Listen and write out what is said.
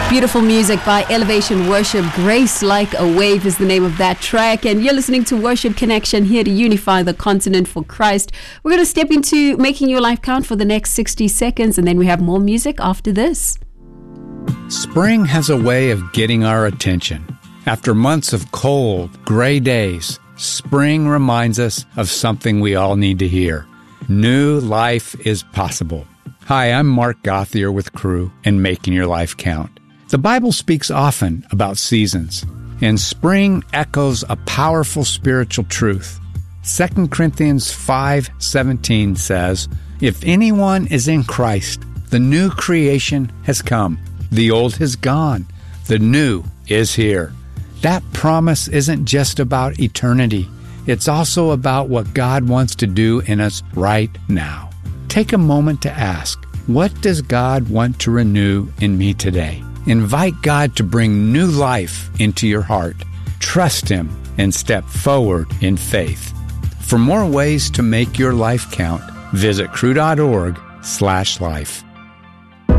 Beautiful music by Elevation Worship. Grace Like a Wave is the name of that track. And you're listening to Worship Connection, here to unify the continent for Christ. We're going to step into making your life count for the next 60 seconds. And then we have more music after this. Spring has a way of getting our attention. After months of cold, gray days, spring reminds us of something we all need to hear. New life is possible. Hi, I'm Mark Gauthier with Crew and Making Your Life Count. The Bible speaks often about seasons, and spring echoes a powerful spiritual truth. 2 Corinthians 5:17 says, "If anyone is in Christ, the new creation has come. The old has gone. The new is here." That promise isn't just about eternity. It's also about what God wants to do in us right now. Take a moment to ask, what does God want to renew in me today? Invite God to bring new life into your heart. Trust Him and step forward in faith. For more ways to make your life count, visit crew.org/life.